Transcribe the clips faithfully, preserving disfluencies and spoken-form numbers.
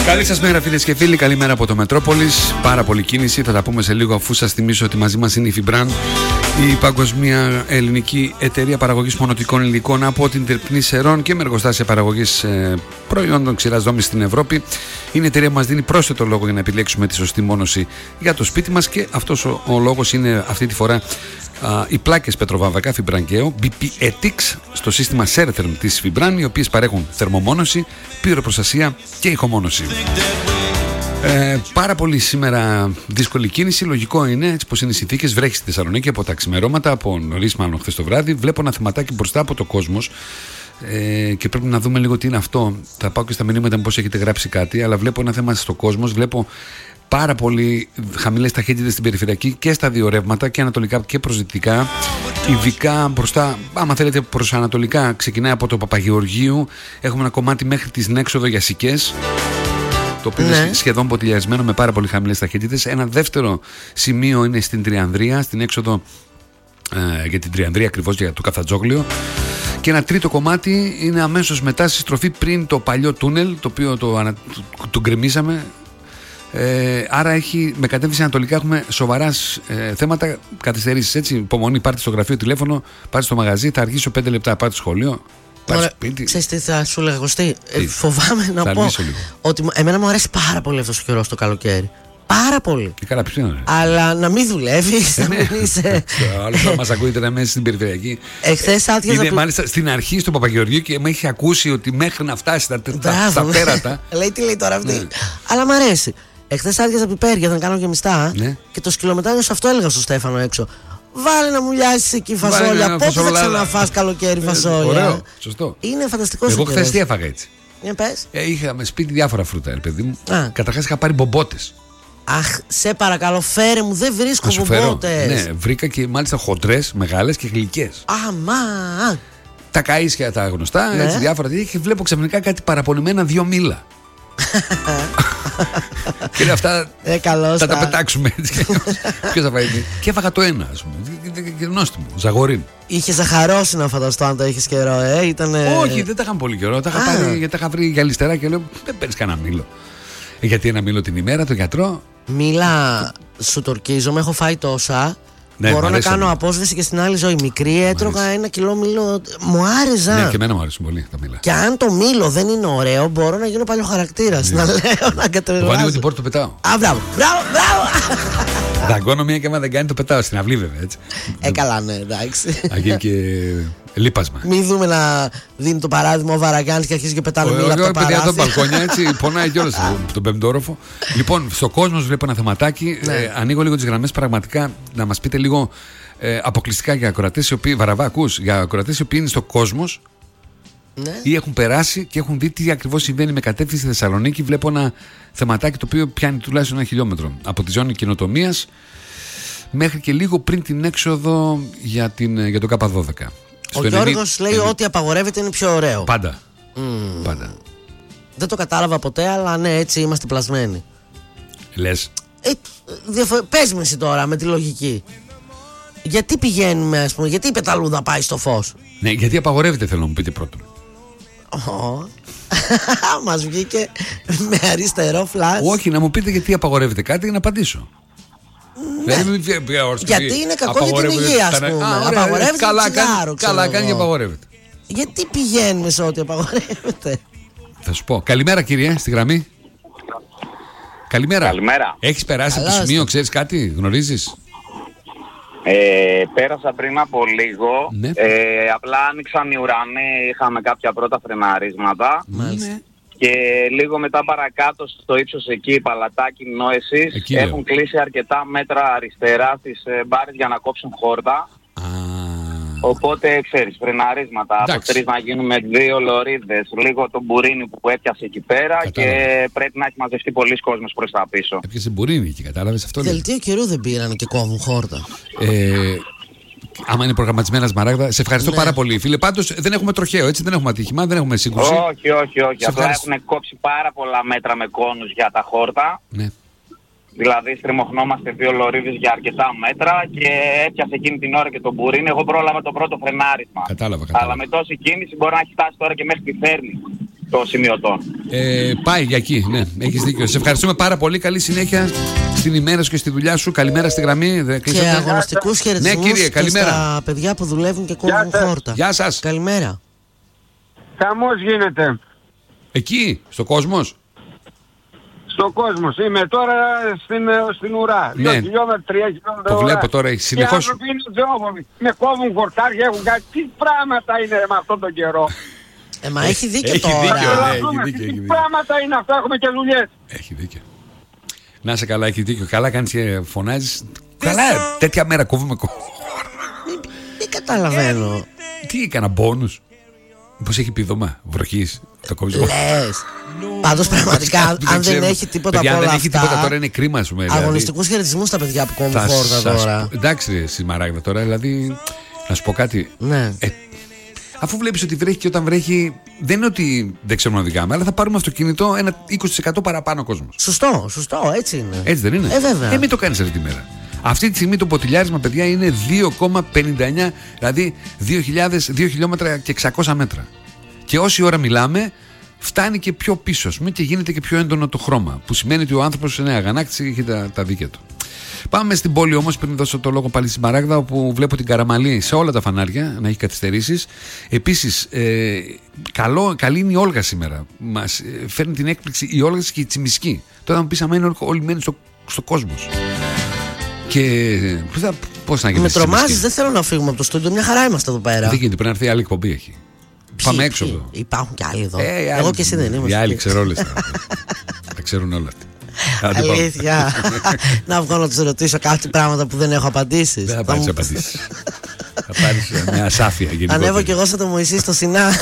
Καλή σας μέρα φίλες και φίλοι, καλημέρα από το Μετρόπολης. Πάρα πολύ κίνηση, θα τα πούμε σε λίγο, αφού σας θυμίσω ότι μαζί μας είναι η Fibran, η παγκοσμία ελληνική εταιρεία παραγωγής μονοτικών υλικών από την Τερπνή Σερών και με εργοστάσια παραγωγής ε, προϊόντων ξηράς δόμης στην Ευρώπη. Είναι η εταιρεία που μας δίνει πρόσθετο λόγο για να επιλέξουμε τη σωστή μόνωση για το σπίτι μας και αυτός ο, ο λόγος είναι αυτή τη φορά α, οι πλάκες πετροβάμβακα Fibrankeo μπι πι Ethics στο σύστημα Sertherm της Fibran, οι οποίες παρέχουν θερμομόνωση, πυροπροστασία και ηχομόνωση. Ε, πάρα πολύ σήμερα δύσκολη κίνηση. Λογικό είναι, έτσι πως είναι οι συνθήκες. Βρέχει στη Θεσσαλονίκη από τα ξημερώματα, από νωρίς μάλλον χθες το βράδυ. Βλέπω ένα θεματάκι μπροστά από το Κόσμος ε, και πρέπει να δούμε λίγο τι είναι αυτό. Θα πάω και στα μηνύματα μήπως έχετε γράψει κάτι, αλλά βλέπω ένα θέμα στο Κόσμος. Βλέπω πάρα πολύ χαμηλές ταχύτητες στην περιφερειακή και στα δύο ρεύματα, και ανατολικά και προς δυτικά. Ειδικά μπροστά, άμα θέλετε, προς ανατολικά, ξεκινάει από το Παπαγεωργίου. Έχουμε ένα κομμάτι μέχρι την έξοδο για Σικές, το οποίο ναι. είναι σχεδόν ποτηλιασμένο με πάρα πολύ χαμηλές ταχύτητες. Ένα δεύτερο σημείο είναι στην Τριανδρία, στην έξοδο ε, για την Τριανδρία, ακριβώς για το Καφτατζόγλιο. Και ένα τρίτο κομμάτι είναι αμέσως μετά στη στροφή πριν το παλιό τούνελ, το οποίο το, ανα, το, το γκρεμίσαμε. Ε, άρα έχει, με κατεύθυνση ανατολικά έχουμε σοβαρά ε, θέματα, καθυστερήσεις. Έτσι, υπομονή, πάρτε στο γραφείο τηλέφωνο, πάρτε στο μαγαζί, θα αργήσω πέντε λεπτά, πάρτε στο σχολείο. Ωραία, ξέρεις τι θα σου λέγα, Κωστή, ε, φοβάμαι να πω ότι εμένα μου αρέσει πάρα πολύ αυτός ο καιρός το καλοκαίρι. Πάρα πολύ. Και καλά, ποιο είναι. Αλλά να μην δουλεύεις, να μην είσαι. Άλλο θα μας ακούγεται να μέσα στην περιφερειακή. Εχθές άδειαζα. Είναι μάλιστα στην αρχή στο Παπαγεωργίου και με έχει ακούσει ότι μέχρι να φτάσει στα, τα, στα πέρατα. Λέει τι λέει τώρα αυτή. Ναι. Αλλά μ' αρέσει. Εχθές άδειαζα πιπέρια να κάνω γεμιστά. Ναι. Και το σκυλομετάνιο αυτό έλεγα στο Στέφανο έξω. Βάλε να μου λιάσεις εκεί φασόλια. Πότε θα ξαναφάς καλοκαίρι φασόλια. Ωραίο, σωστό. Είναι φανταστικό. Εγώ χθες τι έφαγα έτσι. Για πες. Ε, είχα με σπίτι διάφορα φρούτα, ρε παιδί μου. Καταρχάς είχα πάρει μπομπότες. Αχ, σε παρακαλώ, φέρε μου, δεν βρίσκω μπομπότες. Ναι, βρήκα και μάλιστα χοντρές, μεγάλες και γλυκές. Αμά. Τα καΐσια τα γνωστά, ναι. Έτσι διάφορα. Και βλέπω ξαφνικά κάτι παραπονημένα δύο μήλα. Και είναι αυτά. Ε, θα τα πετάξουμε έτσι. Ποιος θα πάει. Και έφαγα το ένα, ας πούμε. Και νόστιμο, ζαγορίν. Είχε ζαχαρώσει να φανταστώ αν το έχεις καιρό, ε. Ήτανε... Όχι, δεν τα είχαν πολύ καιρό. Τα είχα πάρει γιατί τα είχα βρει για αριστερά και λέω δεν παίρνεις κανένα μήλο. Γιατί ένα μήλο την ημέρα, τον γιατρό. Μήλα σου τορκίζομαι, έχω φάει τόσα. Ναι, μπορώ να κάνω μου. απόσβεση και στην άλλη ζωή. Μικρή έτρωγα ένα κιλό μήλο. Μου άρεζα. Ναι, και εμένα μου αρέσουν πολύ τα μήλα. Και αν το μήλο δεν είναι ωραίο, μπορώ να γίνω παλιοχαρακτήρας. Ναι. Να λέω, να κατεβάσω. Εγώ ανοίγω την πόρτα, το πετάω. Α, μπράβο, μπράβο, μπράβο. Δαγκώνω μία και άμα δεν κάνει, το πετάω στην αυλή, βέβαια. Έτσι. Ε, καλά, ναι, εντάξει. Αγγεί και λείπασμα. Μην δούμε να δίνει το παράδειγμα ο Βαραγκάνης και αρχίζει και πετάνε μήλα από τα παράθυρα. Εγώ, παιδιά, εδώ μπαλκόνια, έτσι, πονάει κιόλας τον πέμπτο όροφο. Λοιπόν, στο Κόσμος βλέπω ένα θεματάκι. Ε, ανοίγω λίγο τις γραμμές, πραγματικά να μας πείτε λίγο ε, αποκλειστικά για ακροατές οι οποίοι, Βαραβά, ακούς, για ακροατές οι οποίοι είναι στο Κόσμος. Ναι. Ή έχουν περάσει και έχουν δει τι ακριβώς συμβαίνει με κατεύθυνση στη Θεσσαλονίκη. Βλέπω ένα θεματάκι το οποίο πιάνει τουλάχιστον ένα χιλιόμετρο από τη ζώνη καινοτομίας μέχρι και λίγο πριν την έξοδο για, την, για τον Κάπα δώδεκα. Ο Γιώργος λέει ότι ό,τι απαγορεύεται είναι πιο ωραίο. Πάντα. Mm. Πάντα. Δεν το κατάλαβα ποτέ, αλλά ναι, έτσι είμαστε πλασμένοι. Λες. Ε, διαφο... Πες με εσύ τώρα με τη λογική. Γιατί πηγαίνουμε, ας πούμε, γιατί η πεταλούδα πάει στο φως. Ναι, γιατί απαγορεύεται, θέλω να μου πείτε πρώτον. Oh. Μας βγήκε με αριστερό φλάσ. Όχι, να μου πείτε γιατί απαγορεύεται κάτι για να απαντήσω. Ναι. Γιατί είναι κακό για την υγεία, ας πούμε. Α, απαγορεύεται καλά, το τσιγάρο, καλά κάνει και απαγορεύεται. Γιατί πηγαίνουμε σε ό,τι απαγορεύεται. Θα σου πω. Καλημέρα, κύριε, στη γραμμή. Καλημέρα. Καλημέρα. Έχεις περάσει από το σημείο, ξέρεις κάτι, γνωρίζεις. Ε, πέρασα πριν από λίγο. Ναι. Ε, απλά άνοιξαν οι ουρανοί, είχαμε κάποια πρώτα φρεναρίσματα. Ναι. Και λίγο μετά παρακάτω στο ύψος εκεί, Παλατάκι Νόεσης, εκεί έχουν λέω. κλείσει αρκετά μέτρα αριστερά στις ε, μπάρες για να κόψουν χόρτα. Α. Οπότε ξέρεις, φρεναρίσματα. Εντάξει. Από τρεις να γίνουμε δύο λωρίδες. Λίγο το μπουρίνι που έπιασε εκεί πέρα. Κατάλαβα. Και πρέπει να έχει μαζευτεί πολλοί κόσμος προς τα πίσω. Έπιασε μπουρίνι εκεί, κατάλαβες αυτό. Δελτίο καιρού δεν πήραν και κόβουν χόρτα. Ε, άμα είναι προγραμματισμένα Σμαράγδα, σε ευχαριστώ ναι. πάρα πολύ, φίλε. Πάντως δεν έχουμε τροχαίο, έτσι. Δεν έχουμε ατύχημα, δεν έχουμε σύγκρουση. Όχι, όχι, όχι. Σε Απλά ευχαριστώ. έχουν κόψει πάρα πολλά μέτρα με κόνους για τα χόρτα. Ναι. Δηλαδή στριμωχνόμαστε δύο λωρίδες για αρκετά μέτρα και έπιασε εκείνη την ώρα και τον μπουρίνι. Εγώ πρόλαβα το πρώτο φρενάρισμα. Κατάλαβα, κατάλαβα. Αλλά με τόση κίνηση μπορεί να έχει φτάσει τώρα και μέχρι τη Φέρνη. το σημειωτό. Ε, πάει για εκεί, ναι, έχεις δίκιο. Σε ευχαριστούμε πάρα πολύ. Καλή συνέχεια στην ημέρα σου και στη δουλειά σου. Καλημέρα στη γραμμή. Δε, και αγωνιστικούς χαιρετισμούς ναι, κύριε, καλημέρα. Και στα παιδιά που δουλεύουν και κόβουν χόρτα. Γεια σας. Καλημέρα. Χαμός γίνεται. Εκεί, στο Κόσμος. Στο Κόσμος. Είμαι τώρα στην, στην ουρά. Ναι. Δύο χιλιόμετρα, τρία χιλιόμετρα. Το βλέπω τώρα, συνεχώς. Οι άνθρωποι είναι τζόγοβοι. Με κόβουν χορτάρια, έχουν κάτι. Τι πράγματα είναι με αυτόν τον καιρό. Ε, μα έχει δίκιο έχει τώρα. Δίκιο, ναι, έχει δούμε, δίκιο, τι έχει δίκιο. πράγματα είναι αυτά, έχουμε και δουλειές. Έχει δίκιο. Να σε καλά, έχει δίκιο. Καλά κάνεις και φωνάζεις. Καλά, τέτοια μέρα κόβουμε κόμμα. Δεν καταλαβαίνω. Τι έκανα, μπόνους. Πώς έχει επίδομα βροχής. Το κόβεις. Λες. Πάντως πραγματικά αν δεν έχει τίποτα από όλα αυτά. Αν δεν έχει τίποτα τώρα είναι κρίμα σου. Αγωνιστικούς χαιρετισμούς στα παιδιά που κόβουν χόρτα τώρα. Εντάξει, Σιμαράγδα τώρα, δηλαδή να σου πω κάτι. Ναι. Αφού βλέπεις ότι βρέχει και όταν βρέχει, δεν είναι ότι δεν ξέρουμε να οδηγάμε, αλλά θα πάρουμε αυτοκίνητο ένα είκοσι τοις εκατό παραπάνω κόσμος. Σωστό, σωστό, έτσι είναι. Έτσι δεν είναι. Ε, βέβαια. Ε, μην το κάνεις αυτή τη μέρα. Αυτή τη στιγμή το ποτηλιάρισμα, παιδιά, είναι δύο κόμμα πενήντα εννιά, δηλαδή δύο χιλιόμετρα και εξακόσια μέτρα. Και όση ώρα μιλάμε, φτάνει και πιο πίσω, ας πούμε, και γίνεται και πιο έντονο το χρώμα. Που σημαίνει ότι ο άνθρωπος είναι αγανάκτης και έχει τα, τα δίκαια του. Πάμε στην πόλη όμως, πριν δώσω το λόγο πάλι στη Σμαράγδα, όπου βλέπω την Καραμαλή σε όλα τα φανάρια να έχει καθυστερήσεις. Επίσης, ε, καλό, καλή είναι η Όλγα σήμερα. Μας ε, φέρνει την έκπληξη η Όλγα και η Τσιμισκή. Τώρα μου πεις άμα είναι όλοι μένουν στο, στο κόσμο. Και πώς να γίνει. Με τρομάζεις, δεν θέλω να φύγουμε από το στούντιο. Μια χαρά είμαστε εδώ πέρα. Δεν γίνεται, πρέπει να έρθει άλλη εκπομπή έχει. Ποιοι, πάμε έξω εδώ. Υπάρχουν και άλλοι εδώ. Ε, Εγώ άλλοι, και εσύ δεν είμαστε. Οι άλλοι ξέρουν όλες. Τα ξέρουν όλα αυτά. Αλήθεια. Να βγω να τους ρωτήσω κάτι πράγματα που δεν έχω απαντήσεις. Δεν θα πάρεις απαντήσεις. Θα πάρεις μια ασάφεια γενικότερα. Ανέβω κι εγώ σαν το Μωυσή στο Σινά.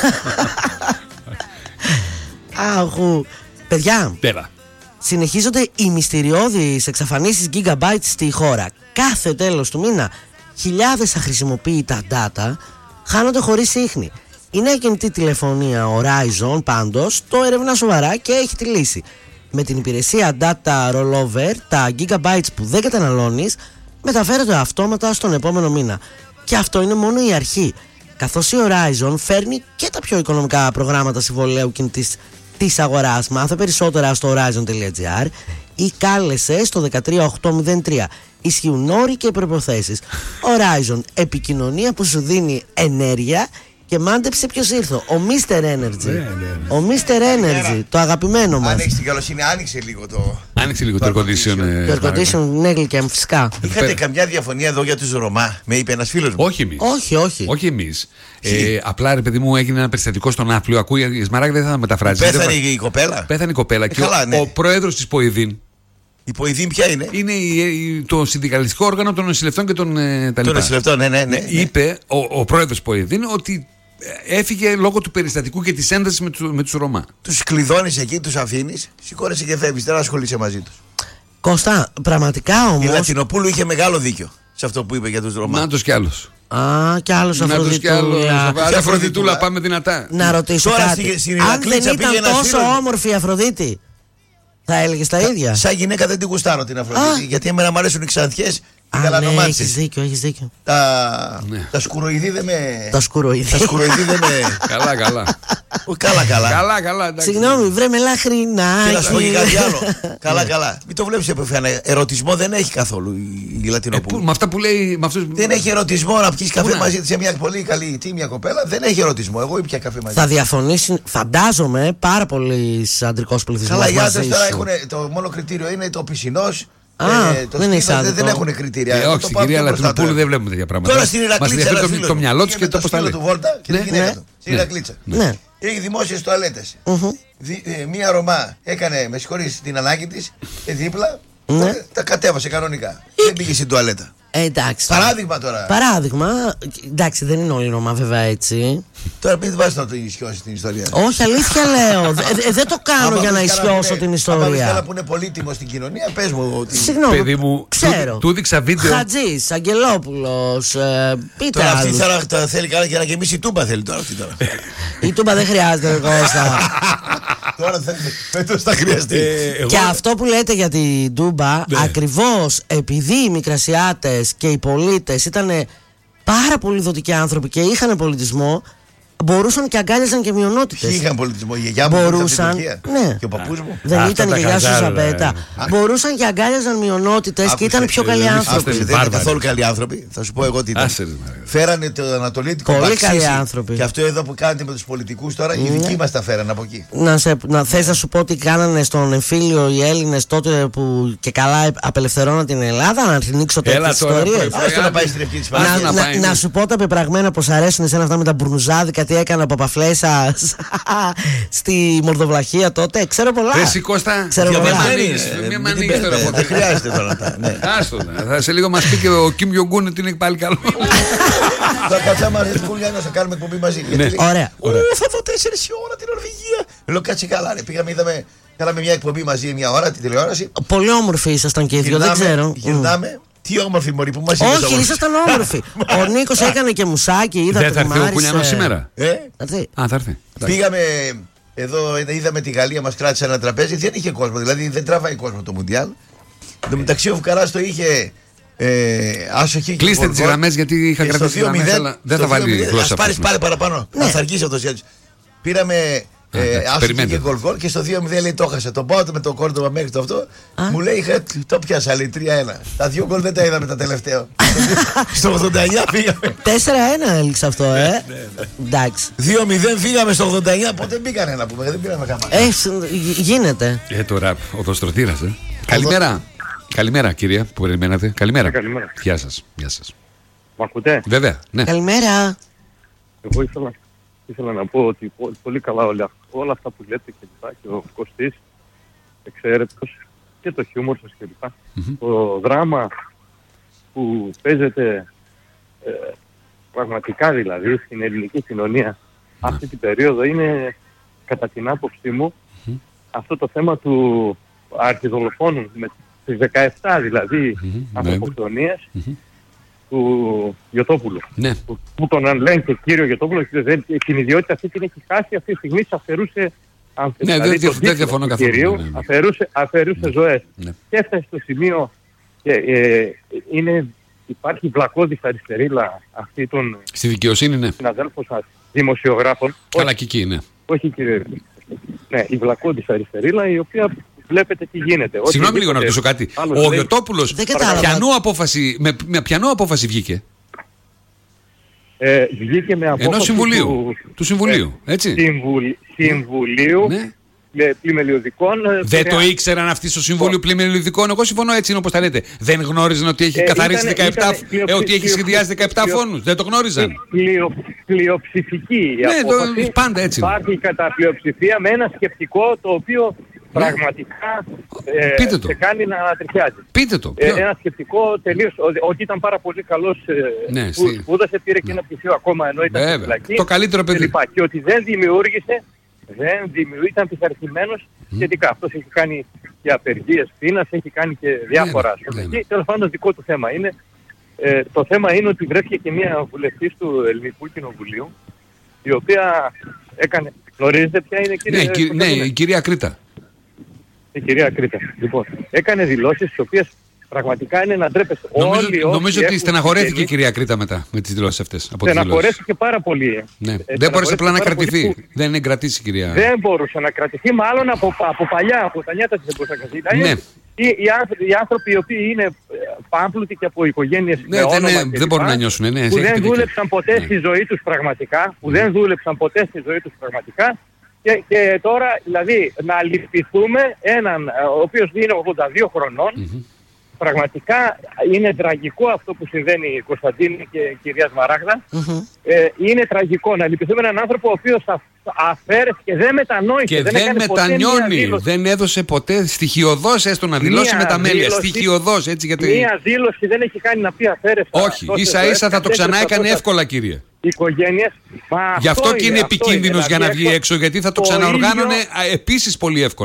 Αχου. Παιδιά, Πέρα. συνεχίζονται οι μυστηριώδεις εξαφανίσεις gigabytes στη χώρα. Κάθε τέλος του μήνα χιλιάδες αχρησιμοποιητά data χάνονται χωρίς ίχνη. Η νέα κινητή τηλεφωνία Horizon πάντως το ερευνά σοβαρά και έχει τη λύση. Με την υπηρεσία Data Rollover, τα gigabytes που δεν καταναλώνεις μεταφέρονται αυτόματα στον επόμενο μήνα. Και αυτό είναι μόνο η αρχή, καθώς η Horizon φέρνει και τα πιο οικονομικά προγράμματα συμβολαίου κινητής της αγοράς. Μάθε περισσότερα στο horizon τελεία gr ή κάλεσε στο ένα τρία οκτώ μηδέν τρία. Ισχύουν όροι και προϋποθέσεις. Horizon, επικοινωνία που σου δίνει ενέργεια. Και μάντεψε ποιος ήρθε. Ο μίστερ Energy. Ναι, ναι, ναι. Ο μίστερ Energy, το αγαπημένο μας. Αν έχεις την καλοσύνη, άνοιξε λίγο το. Άνοιξε λίγο το air condition. Το air condition, ναι, γλυκιά μου, φυσικά. Είχατε καμιά διαφωνία εδώ για τους Ρωμά, με είπε ένας φίλος μου. Όχι εμείς. Όχι, όχι. Όχι εμείς. Ε, απλά ρε παιδί μου έγινε ένα περιστατικό στον Άφλιο. Ακούει η Σμαράγδα, δεν θα μεταφράζει. Πέθανε η κοπέλα. Πέθανε η κοπέλα. Ε, και καλά, ο, ναι. ο πρόεδρος της ΠΟΕΔΗΝ. Η ΠΟΕΔΗΝ ποια είναι? Είναι η, η, το συνδικαλιστικό όργανο των νοσηλευτών και των ε, τα Των λοιπά. νοσηλευτών, ναι, ναι, ναι. Είπε ο, ο πρόεδρος ΠΟΕΔΗΝ ότι έφυγε λόγω του περιστατικού και της έντασης με, του, με τους Ρωμά. Τους κλειδώνεις εκεί, τους αφήνεις, σηκώνεσαι και φεύγεις, δεν ασχολείσαι μαζί τους. Κώστα, πραγματικά όμως. Η Λατινοπούλου είχε μεγάλο δίκιο σε αυτό που είπε για τους Ρωμά. Νάτος κι άλλος. Α, κι άλλος Νάτος κι άλλος. Αφροδιτούλα. Αφροδιτούλα, πάμε δυνατά. Να ρωτήσω Τώρα κάτι. στη- στην Αν Ηρακλήτσα δεν πήγε ήταν ένας τόσο φίλος μου. όμορφη η Αφροδίτη, θα έλεγες τα ίδια. Σαν γυναίκα δεν την γουστάρω την Αφροδίτη, Α. γιατί εμένα μου αρέσουν οι ξανθιές, οι Α, ναι, έχεις γαλανομάτσες. δίκιο, έχεις δίκιο. Τα, Ναι. τα σκουροειδή δεν με. Τα σκουροειδή. Τα σκουροειδή δεν με. Καλά, καλά. Ω, καλά, καλά. Καλά, καλά. εντάξει. Συγγνώμη, βρε με Και να σου πω και κάτι λαχρινάκι. άλλο. Καλά, καλά. Μην το βλέπεις επεφένα. Ερωτισμό δεν έχει καθόλου η- η Ε, Λατινοπούλου. πού- με αυτά που λέει. Με αυτούς... Δεν έχει ερωτισμό να πιεις καφέ να- μαζί της σε μια πολύ καλή τίμια κοπέλα. Δεν έχει ερωτισμό. Εγώ ήπια καφέ μαζί. Θα διαφωνήσει, φαντάζομαι, πάρα πολύ αντρικός πληθυσμός Καλά, οι μαζί άντρες τώρα σου. έχουν. Το μόνο κριτήριο είναι το πισινός. Α, το δεν είναι σπίτι, άδικο. δεν έχουν κριτήρια. Ε, Εγώ όχι, το στην πάω κυρία πιο μπροστά Λατινοπούλου τώρα. δεν βλέπουμε τέτοια πράγματα. Τώρα στην Μας Ηρακλήτσα. ενδιαφέρει ένας το, φίλος το μου μυαλό του πήγε και με το το πώς τα σκύλο λέει. του Βόλτα και Ναι, τη γυναίκα ναι. του. Στην Ναι. Ηρακλήτσα. Ναι. Έχει δημόσιες τουαλέτες. Δι- ε, Μία Ρωμά έκανε, με συγχωρείς, την ανάγκη της και δίπλα Ναι. τα- τα κατέβασε κανονικά. Δεν πήγε στην τουαλέτα. Ε, εντάξει. Παράδειγμα τώρα. Παράδειγμα. Εντάξει, δεν είναι όλοι Ρωμά βέβαια έτσι. Τώρα μην βάζεις να το ισιώσεις την ιστορία. Όχι, αλήθεια λέω. Δε- δε- δεν το κάνω Άμα για να βρεις κανένα που ισιώσω είναι- την άμα βρεις κανένα ιστορία. που είναι πολύτιμο στην κοινωνία, πες μου ότι. Συγγνώμη. Παιδί μου, ξέρω. του- του έδειξα βίντεο. Χατζής, Αγγελόπουλος, ε, πείτε Τώρα αυτή άλλους. θα, θα θέλει καλά και να γεμίσει η τούμπα θέλει τώρα αυτή τώρα. Η τούμπα δεν χρειάζεται, ρε Κώστα. Τώρα θα φέτος θα χρειαστεί. Ε, εγώ- Και αυτό που λέτε για την Τούμπα, Ναι. ακριβώς επειδή οι Μικρασιάτες και οι πολίτες ήταν πάρα πολύ δοτικοί άνθρωποι και είχαν πολιτισμό, μπορούσαν και αγκάλιαζαν και μειονότητες. Είχαν πολιτισμό. Η γιαγιά μου μπορούσαν. Ναι. Και ο παππούς μου. Δεν Αυτά ήταν τα η γιαγιά σου χαζάρα, Ζαμπέτα. Μπορούσαν και αγκάλιαζαν μειονότητες και ήταν πιο καλοί άνθρωποι. Δεν είναι καθόλου καλοί άνθρωποι. Θα σου πω εγώ τι ήταν. Φέρανε το ανατολίτικο πολύ μπαξίσι. καλοί άνθρωποι. Και αυτό εδώ που κάνετε με τους πολιτικούς τώρα, οι δικοί μας τα φέρανε από εκεί. Να, σε, να θες να σου πω τι κάνανε στον εμφύλιο οι Έλληνες τότε που και καλά απελευθερώναν την Ελλάδα, να ανοίξω τέτοιες ιστορίες. Άστο να πάει στην ευχή της να, να, να σου πω τα πεπραγμένα πως αρέσουν εσένα αυτά με τα μπουρνουζάδικα, τι έκανε ο Παπαφλέσσα στη Μορδοβλαχία τότε. Ξέρω πολλά. Εσύ Κώστα, Ξέρω πολλά. Μια μ' ανοίγεις τώρα. Δεν χρειάζεται τώρα. Άστο, σε λίγο μας πει και ο Κιμ Γιονγκούν ότι είναι πάλι καλό. Θα κάτσαμε μαζί την Κούλιανα, θα κάνουμε εκπομπή μαζί. Ωραία. Θα δω τέσσερις η ώρα την Νορβηγία. Λέω κάτσε καλά. Πήγαμε, είδαμε, κάναμε μια εκπομπή μαζί μια ώρα, τη τηλεόραση. Πολύ όμορφοι ήσασταν και οι δύο, δεν ξέρω. Γυρνάμε. Τι όμορφη μωρή που μας είπες. Όχι, ήσασταν όμορφοι. Ο Νίκος έκανε και μουσάκι, είδα δεν το θα έρθει ο Κουλιανός σήμερα. Ε? Α, θα έρθει. Πήγαμε εδώ, είδαμε τη Γαλλία, μας κράτησε ένα τραπέζι, δεν είχε κόσμο, δηλαδή δεν τραβάει κόσμο το Μουντιάλ. Εν τω μεταξύ ο Φουκαράς το είχε ε, άσοχη. Κλείστε τις γραμμές γιατί είχα κρατήσει γραμμές, αλλά δεν θα βάλει γλώσσα. Ας πάρεις πάρε παραπάνω, θα αργήσει αυτός έτσι. Πήραμε άσοχη και γκολ γκολ και στο δύο μηδέν λέει το έχασα. Τον πάω με το Κόρντοβα μέχρι το αυτό. Μου λέει το πιάσα, λέει τρία ένα. Τα δύο γκολ δεν τα είδαμε τα τελευταία. Στο ογδόντα εννιά φύγαμε. τέσσερα ένα έλειξε αυτό, ε. Εντάξει. δύο μηδέν φύγαμε στο ογδόντα εννιά, ποτέ μπήκανε να πούμε. Δεν πήραμε καμπάνα. Ε, γίνεται. Ε, το ραπ, ο Δοστρωτήρας, ε. Καλημέρα. Καλημέρα, κυρία, που περιμένατε. Καλημέρα. Καλημέρα. Γεια σας. Γεια σας. Μ' ακούτε? Βέβαια, ναι. Καλημέρα. Εγώ ήθελα, ήθελα να πω ότι πολύ καλά όλα, όλα αυτά που λέτε και λοιπά, και ο Κωστής εξαίρετος και το χιούμορ σας και λοιπά. Mm-hmm. Το δράμα που παίζεται ε, πραγματικά δηλαδή στην ελληνική κοινωνία mm-hmm. αυτή την περίοδο είναι κατά την άποψή μου mm-hmm. αυτό το θέμα του αρχιδολοφόνου με τις δεκαεπτά δηλαδή mm-hmm. ανθρωποκτονίες mm-hmm. του Γιωτόπουλου. Ναι. Που, που τον λένε και κύριο Γιωτόπουλο και δεν, την ιδιότητα αυτή την έχει χάσει αυτή τη στιγμή, αφαιρούσε ναι, δηλαδή, δεν, δεν διαφωνώ καθόλου. Κυρίου, ναι, ναι. Αφαιρούσε, αφαιρούσε ναι. ζωές. Ναι. Και έφτασε στο σημείο και ε, είναι, υπάρχει βλακώδης αριστερίλα αυτή των στη δικαιοσύνη, ναι. συναδέλφων σας, δημοσιογράφων. Καλά και εκεί, ναι. Όχι κύριε. Ναι, η βλακώδης αριστερίλα η οποία βλέπετε τι γίνεται. Συγγνώμη λίγο να ρωτήσω κάτι. Ο Γιωτόπουλος πιανού απόφαση, με, με πιανού απόφαση βγήκε. Ε, βγήκε με απόφαση ενός συμβουλίου. Του, του συμβουλίου, ε, έτσι. Συμβουλ, συμβουλίου ναι. πλημελιωδικών. Δεν το ήξεραν αυτοί στο Συμβούλιο Πλημελιωδικών. Εγώ συμφωνώ, έτσι είναι όπως τα λέτε. Δεν γνώριζαν ότι έχει ε, καθαρίσει ήταν, δεκαεπτά, ήταν, πλειοψη, ε, ότι έχει σχεδιάσει δεκαεπτά πλειο, φόνους. Δεν το γνώριζαν. Πλειο, πλειοψηφική η ναι, απόφαση. Το, πάντα έτσι. Υπάρχει κατά πλειοψηφία με ένα σκεπτικό το οποίο πραγματικά ε, σε κάνει να ανατριχιάζει. Πείτε το. Ε, ένα σκεπτικό τελείως ότι ήταν πάρα πολύ καλός ε, ναι, που στη... σπούδασε, πήρε και ένα πτυχίο ακόμα ενώ ήταν στη φυλακή. Το καλύτερο παιδί. Και, και ότι δεν δημιούργησε, δεν δημιούργησε, ήταν πειθαρχημένος mm. σχετικά. Αυτός έχει κάνει και απεργίες πείνας, έχει κάνει και διάφορα. Ναι, ναι. Τέλος πάντων δικό του θέμα είναι. Ε, το θέμα είναι ότι βρέθηκε και μια βουλευτής του Ελληνικού Κοινοβουλίου η οποία έκανε. Γνωρίζετε ποια είναι κύριε? Ναι, κυ... ναι η κυρία Κρήτα. Η κυρία Κρήτα. Λοιπόν, έκανε δηλώσεις τις οποίες πραγματικά είναι να ντρέπεστε. Νομίζω, όλοι, νομίζω ότι στεναχωρέθηκε η κυρία Κρήτα μετά με τις δηλώσεις αυτές. Στεναχωρέθηκε πάρα πολύ. Ναι. Ε, δεν μπορούσε απλά να κρατηθεί. Που... Δεν είναι κρατήσει η κυρία. Δεν μπορούσε να κρατηθεί, μάλλον από, από παλιά, από τα νιάτα της δεν μπορούσε να κρατηθεί. Ναι. Οι, οι, άνθρωποι, οι άνθρωποι οι οποίοι είναι πάμπλουτοι και από οικογένειες ναι, με όνομα δεν, και δεν μπορούν να νιώσουν. Ναι, που δεν δούλεψαν ποτέ ναι. στη ζωή τους πραγματικά. Που ναι. δεν δούλεψαν ποτέ στη ζωή τους πραγματικά. Και, και τώρα, δηλαδή, να λυπηθούμε έναν ο οποίος είναι ογδόντα δύο χρονών. Mm-hmm. Πραγματικά είναι τραγικό αυτό που συμβαίνει Κωνσταντίνη και κυρία Σμαράγδα. Mm-hmm. Ε, είναι τραγικό να λυπηθούμε έναν άνθρωπο ο οποίος αφαίρεσε και δεν μετανόησε. Και δεν, δεν μετανιώνει. Δεν έδωσε ποτέ στοιχειοδός έστω να δηλώσει με τα μέλη. Στοιχειοδός, έτσι γιατί. Μία δήλωση δεν έχει κάνει να πει αφαίρεσε. Όχι, ίσα ίσα θα το ξανά έκανε εύκολα, κύριε. Οικογένειες. Γι' αυτό και είναι επικίνδυνος για να βγει έξω, γιατί θα το ξαναοργάνωνε επίσης πολύ εύκολα.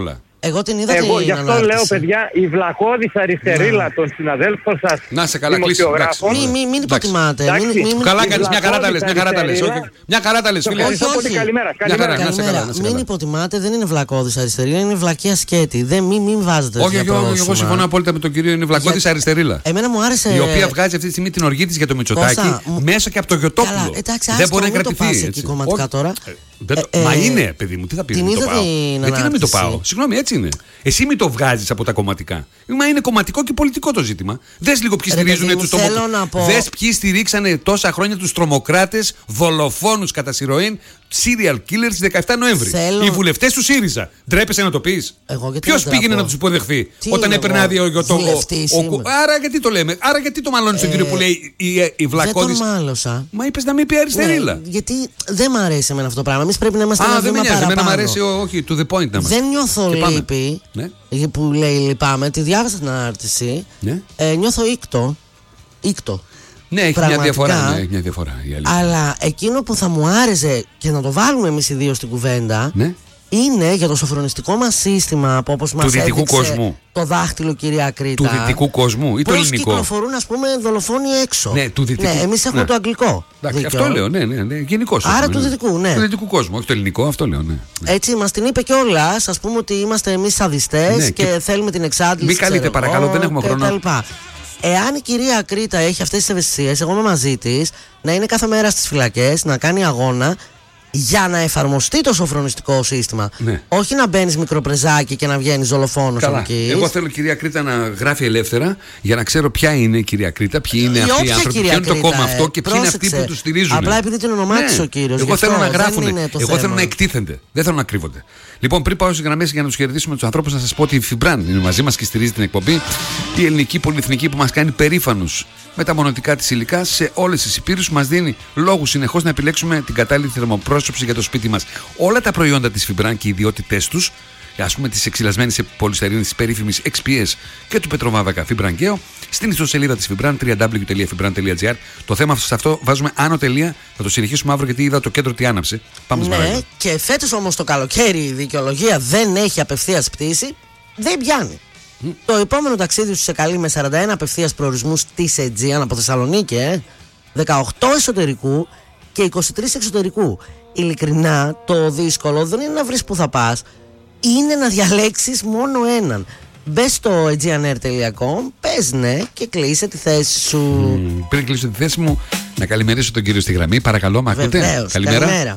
Εγώ την είδα. Εγώ την γι' αυτό ανάρτηση. λέω, παιδιά, η βλακώδης αριστερίλα Ναι. των συναδέλφων σας. Να σε καλά, κλείσει. Μην μη, μη υποτιμάτε. Εντάξει. Μην, μη, μη, Καλά Η κάνεις, μια χαρά τα λες, μια χαρά τα λες. αριστερίλα. Μια χαρά τα λες, Το φίλε. ευχαριστώ Όχι, πολύ, όχι. καλημέρα. Μια χαρά, καλημέρα. να σε καλά, Καλημέρα. να σε Μην καλά. υποτιμάτε, δεν είναι βλακώδης αριστερή, είναι βλακία σκέτη. Δεν, μην, μην βάζετε Όχι, τέτοια εγώ, εγώ πρόσημα. συμφωνώ απόλυτα με τον κύριο. Είναι βλακώδης Για- αριστερίλα. Εμένα μου άρεσε. Η οποία βγάζει αυτή τη στιγμή την οργή της για το Μητσοτάκη Κώστα, μου- μέσα και από το Γιωτόπουλο. Καλά, εντάξει, δεν άστο, μπορεί να μην το κρατηθεί. πας εκεί έτσι. κομματικά Όχι. τώρα. Ε, δεν το- Ε, Μα ε, είναι, παιδί μου, τι θα πει. την μην το είδα πάω. την Γιατί να μην το ανάρτηση. πάω. Συγγνώμη, έτσι είναι. Εσύ μην το βγάζει από τα κομματικά. Μα είναι κομματικό και πολιτικό το ζήτημα. Δες λίγο ποιοι Ρε, στηρίζουν παιδί μου, του θέλω να πω- τρομοκράτε. Δες ποιοι στηρίξανε τόσα χρόνια του τρομοκράτε, δολοφόνου κατά συρροήν, serial killers δεκαεφτά Νοέμβρη. Θέλω- Οι βουλευτέ του ΣΥΡΙΖΑ. Ντρέπεσαι να το πει. Εγώ γιατί Ποιο να πήγαινε ντραπώ? να του υποδεχθεί Τι όταν είναι έπαιρνε εγώ, άδεια για το. βουλευτής ο- είμαι. Άρα γιατί το λέμε. Άρα γιατί το μαλώνει στον Ε, κύριο που λέει η, η, η Δεν βλακώδης. τον μάλωσα. Μα είπε να μην πει αριστερίλα. Ναι, γιατί δεν μ' αρέσει εμένα αυτό το πράγμα. Εμεί πρέπει να είμαστε Α, ένα δεν με βήμα νοιάζει. Εμένα παραπάνω. μου αρέσει, ο- όχι, to the point να είμαστε. Δεν νιώθω Και πάμε. λύπη. Ναι. Που λέει λυπάμαι. Τη διάβασα την ανάρτηση. Ναι. Ε, νιώθω ήκτο. Ήκτο. Ναι, έχει μια Πραγματικά. διαφορά. Ναι, έχει μια διαφορά η αλήθεια. Αλλά εκείνο που θα μου άρεσε και να το βάλουμε εμεί οι δύο στην κουβέντα Ναι. είναι για το σοφρονιστικό μας σύστημα που όπως μας δυτικού έδειξε κόσμου. το δάχτυλο, κυρία Κρήτα. Του δυτικού κόσμου ή το Πώς ελληνικό. κυκλοφορούν, ας πούμε, δολοφόνοι έξω. Ναι, του δυτικού. Ναι, εμείς έχουμε Ναι. το αγγλικό. Εντάξει, δίκαιο. αυτό λέω, ναι, ναι, ναι. Γενικώς. Άρα έχουμε, του ναι. δυτικού, ναι. Του δυτικού κόσμου, όχι το ελληνικό, αυτό λέω, ναι. Ναι. Έτσι, μας την είπε κιόλα. Α πούμε ότι είμαστε εμείς σαδιστές Ναι, και, και- θέλουμε την εξάντληση. Μη καλείτε, ξέρω παρακαλώ, εγώ, δεν έχουμε και χρόνο. τα λοιπά. Εάν η κυρία Κρήτα έχει αυτές τις ευαισθησίες, εγώ είμαι μαζί της, να είναι κάθε μέρα στις φυλακές, να κάνει αγώνα για να εφαρμοστεί το σοφρονιστικό σύστημα. Ναι. Όχι να μπαίνεις μικροπρεζάκι και να βγαίνεις δολοφόνος Καλά. εκεί. Εγώ θέλω κυρία Κρήτα να γράφει ελεύθερα για να ξέρω ποια είναι η κυρία Κρήτα, ποιοι είναι Ή αυτοί οι όποια άνθρωποι, κυρία ποιο είναι το Κρήτα, κόμμα ε, αυτό και ποιοι είναι αυτοί πρόσεξε. που του στηρίζουν. Απλά επειδή την ονομάτισε ο κύριος, γι' Εγώ θέλω αυτό να δεν γράφουν. είναι το Εγώ θέμα. θέλω να εκτίθενται. Δεν θέλω να κρύβονται. Λοιπόν, πριν πάω στις γραμμές για να του χαιρετήσουμε του ανθρώπου, να σα πω ότι η Φιμπράν είναι μαζί μα και στηρίζει την εκπομπή. Η ελληνική πολυεθνική που μα κάνει περήφανους με τα μονοτικά τη υλικά σε όλες τις υπήρους, μας δίνει λόγους συνεχώς να επιλέξουμε την κατάλληλη θερμοπρόσωψη για το σπίτι μας. Όλα τα προϊόντα της Φιμπράν και οι ιδιότητές τους, ας πούμε της εξυλασμένης πολυστερίνης, της περίφημης εξ πι ες και του πετροβάβακα Φιμπραγκαίο, στην ιστοσελίδα της Φιμπράν, double-u double-u double-u τελεία fibran τελεία gr. Το θέμα σε αυτό βάζουμε άνω τελεία, θα το συνεχίσουμε αύριο γιατί είδα το κέντρο τι άναψε. Πάμε Ναι, σβαράγια. και φέτος όμως το καλοκαίρι η δικαιολογία δεν έχει απευθείας πτήση, δεν πιάνει. Το επόμενο ταξίδι σου σε καλεί με σαράντα ένα απευθείας προορισμούς της Aegean από Θεσσαλονίκη, ε, δεκαοκτώ εσωτερικού και είκοσι τρία εξωτερικού. Ειλικρινά, το δύσκολο δεν είναι να βρεις που θα πας, είναι να διαλέξεις μόνο έναν. Μπες στο aegeanair τελεία com, πες ναι και κλείσε τη θέση σου. Μ, Πριν κλείσω τη θέση μου, να καλημερίσω τον κύριο στη γραμμή. Παρακαλώ, με ακούτε? Βεβαίως, Καλημέρα. καλημέρα.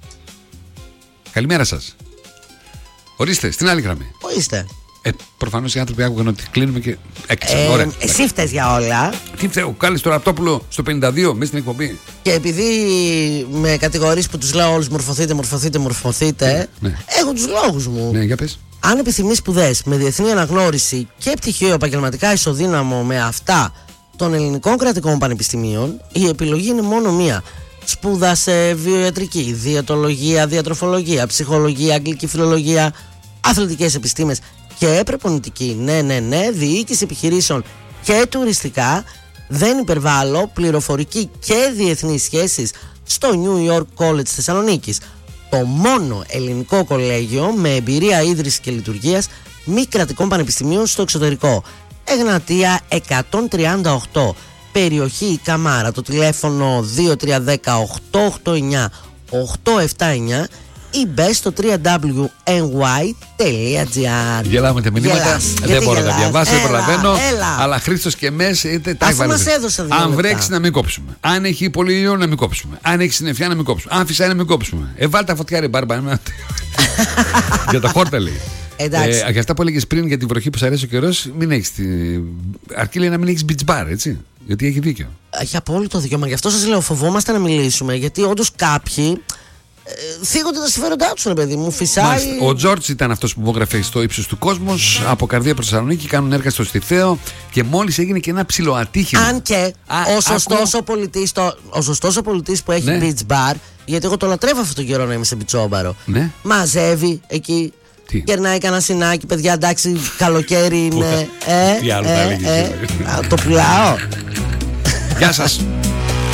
Καλημέρα σας. Ορίστε, στην άλλη γραμμή. Πού είστε? Ε, προφανώς οι άνθρωποι άκουγαν ότι κλείνουμε και έκλεισαν. Ε, Ωραία. εσύ φταίς για όλα. Τι φταίω, κάλεσε το Ραπτόπουλο στο πενήντα δύο μέσα στην εκπομπή. Και επειδή με κατηγορείς που τους λέω όλους μορφωθείτε, μορφωθείτε, μορφωθείτε, Ναι. έχω τους λόγους μου. Ναι, για πες. Αν επιθυμείς σπουδές με διεθνή αναγνώριση και πτυχίο επαγγελματικά ισοδύναμο με αυτά των ελληνικών κρατικών πανεπιστημίων, η επιλογή είναι μόνο μία. Σπούδασε βιοιατρική, διαιτολογία, διατροφολογία, ψυχολογία, αγγλική φιλολογία, αθλητικές επιστήμες και προπονητική. Ναι, ναι, ναι, διοίκηση επιχειρήσεων και τουριστικά. Δεν υπερβάλλω, πληροφορική και διεθνείς σχέσεις στο New York College Θεσσαλονίκης. Το μόνο ελληνικό κολέγιο με εμπειρία ίδρυσης και λειτουργίας μη κρατικών πανεπιστημίων στο εξωτερικό. Εγνατία εκατόν τριάντα οκτώ, περιοχή Καμάρα, το τηλέφωνο δύο τρία ένα μηδέν οκτώ οκτώ εννιά οκτώ επτά εννιά ή μπες στο double-u double-u double-u τελεία εν γουάι τελεία τζι άρ. Γελάμε τα μηνύματα. Γελάς. Δεν Γιατί μπορώ να τα γελάς? διαβάσω, δεν Έλα, προλαβαίνω. έλα. Αλλά Χρήστος και Μες είτε τα Αφού έβαλε. μας έδωσε δύο Αν λεπτά. βρέξει να μην κόψουμε. Αν έχει πολύ ήλιο να μην κόψουμε. Αν έχει συννεφιά να μην κόψουμε. Αν φυσάει να μην κόψουμε. Ε, βάλτε τα φωτιά, ρε μπάρμπα. Για τα χόρτα λέει. Εντάξει. Ε, για αυτά που έλεγε πριν για τη βροχή που σου αρέσει ο καιρό, μην έχει. Τη... Αρκεί λέει να μην έχει beach bar, έτσι. Γιατί έχει δίκιο. Έχει απόλυτο δικαίωμα. Γι' αυτό σας λέω, φοβόμαστε να μιλήσουμε. Γιατί όντως κάποιοι ε, θίγονται τα συμφέροντά τους, ρε παιδί μου. Φυσάει. Μάλιστα. Ο Τζόρτζ ήταν αυτός που υπόγραφε στο ύψος του κόσμου. Από καρδία προς Θεσσαλονίκη κάνουν έργα στο Στιθαίο και μόλις έγινε και ένα ψιλοατύχημα. Αν και Α, ο σωστός άκου- ο πολιτής, το, ο σωστός ο πολιτής που έχει Ναι. beach bar, γιατί εγώ το λατρεύω αυτόν τον καιρό να είμαι σε μπιτσόμπαρο. Ναι. Μαζεύει εκεί. Τι? Κερνάει κανένα συνάκι, παιδιά, εντάξει, καλοκαίρι είναι. Τι άλλο θα ε, έλεγες, ε, δηλαδή. α, το πουλάω. Γεια σας.